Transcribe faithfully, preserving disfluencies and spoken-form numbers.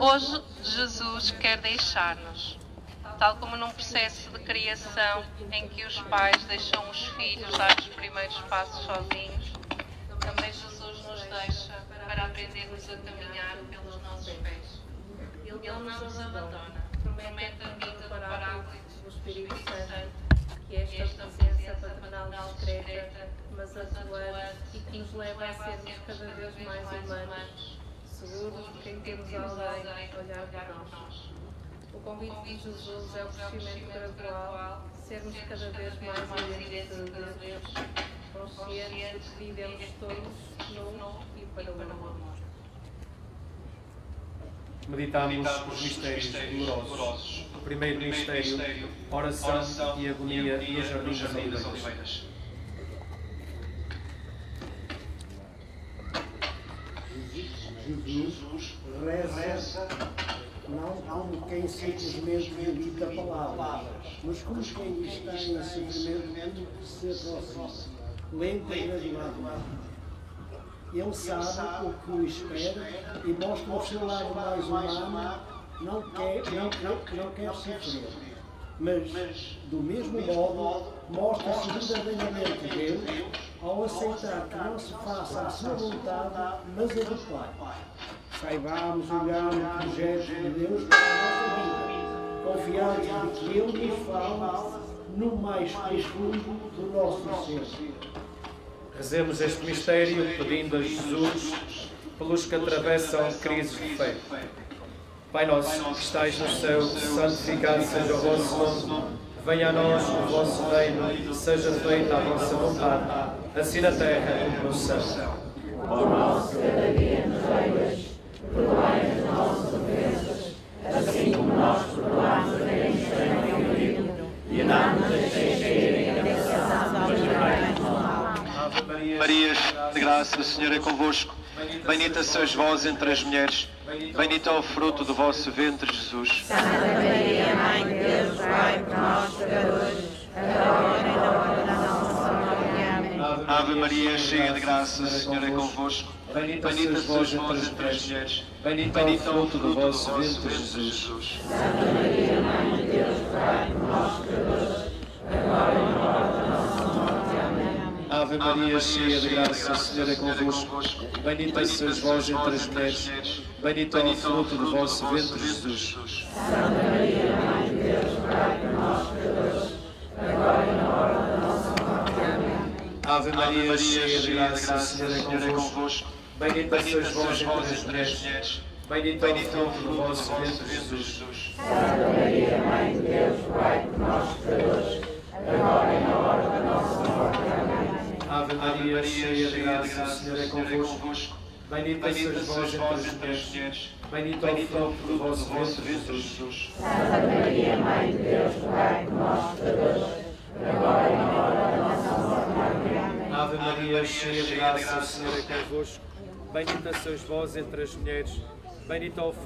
Hoje, Jesus quer deixar-nos. Tal como num processo de criação em que os pais deixam os filhos dar os primeiros passos sozinhos, também Jesus nos deixa para aprendermos a caminhar pelos nossos pés. Ele não nos abandona, promete a vinda do Paráclito, o Espírito Santo, que é esta presença paternal discreta, mas atuante e que nos leva a sermos cada vez mais humanos, seguros de quem temos alguém a olhar para nós. O convite de Jesus é o crescimento gradual, sermos cada vez mais idênticos a Deus, conscientes de que vivemos todos no e para o amor. Meditamos os mistérios dolorosos. O primeiro mistério, oração e agonia no Jardim das Oliveiras. Jesus reza não como quem simplesmente medita palavras, mas como quem está em sofrimento se aproxima, lenta e gradualmente. Ele sabe o que o espera e mostra o seu lado mais humano, não quer, não, não, não quer sofrer, mas, do mesmo modo, mostra-se verdadeiramente Deus ao aceitar que não se faça a sua vontade, mas a do Pai. Saibamos olhar o projeto de Deus para a nossa vida, confiantes de que Ele nos fala no mais profundo do nosso ser. Rezemos este mistério pedindo a Jesus pelos que atravessam crises de fé. Pai nosso, que estais no céu, santificado seja o vosso nome. Venha a nós o vosso reino, seja feita a vossa vontade, assim na terra como no céu. O pão nosso cada dia nos dai hoje, perdoai as nossas ofensas, assim como nós perdoamos a quem nos tem ofendido, e não nos deixeis cair em tentação, mas livrai-nos do mal. Marias, de graça, o Senhor é convosco. Bendita sois vós entre as mulheres, bendito é o fruto do vosso ventre, Jesus. Santa Maria, Mãe de Deus, rogai por nós, pecadores, agora e na hora da nossa morte. Amém. Ave Maria, cheia de graça, o Senhor é convosco. Bendita sois vós entre as mulheres, bendito é o fruto do vosso ventre, Jesus. Santa Maria, Mãe de Deus, rogai por nós, pecadores, agora e na hora da nossa morte. Amém. Ave Maria, cheia de graça, o Senhor é convosco. Bendita sois vós entre as mulheres, bendito é o fruto do vosso ventre, Jesus. Santa Maria, Mãe de Deus, rogai por nós, pecadores, agora e na hora da nossa morte. Amém. Ave Maria, cheia de graça, o Senhor é convosco. Bendita sois vós entre as mulheres, bendito é o fruto do vosso ventre, Jesus. Santa Maria, Mãe de Deus, rogai por nós, pecadores, agora e na hora da nossa morte. Amém. Ave Maria, cheia de graça, o Senhor é convosco. Bendita sois vós entre as mulheres, bendito é o fruto do vosso ventre, Jesus. Santa Maria, Mãe de Deus, rogai por nós, pecadores, agora e na hora da nossa morte. Amém. Ave Maria, cheia de graça, o Senhor é convosco. Bendita sois vós entre as mulheres, bendito é o fruto